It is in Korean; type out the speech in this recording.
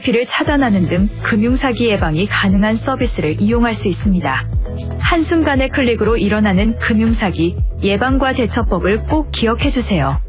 OTP를 차단하는 등 금융사기 예방이 가능한 서비스를 이용할 수 있습니다. 한순간의 클릭으로 일어나는 금융사기 예방과 대처법을 꼭 기억해주세요.